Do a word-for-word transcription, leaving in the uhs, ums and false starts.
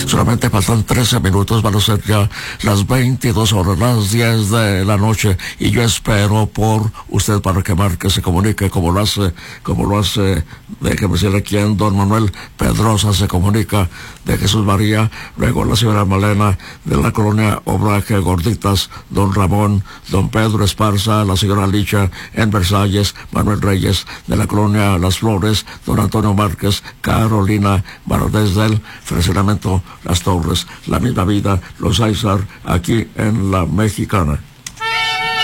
Solamente faltan trece minutos, van a ser ya las veintidós horas, las diez de la noche, y yo espero por usted para que marque, se comunique como lo hace, como lo hace, déjeme decirle quién, don Manuel Pedrosa se comunica de Jesús María, luego la señora Malena de la colonia Obraje Gorditas, don Ramón, don Pedro Esparza, la señora Licha en Versalles, Manuel Reyes de la colonia Las Flores, don Antonio Márquez, Carolina, bueno, desde el fraccionamiento Las Torres, la misma vida, los Aizar, aquí en la Mexicana.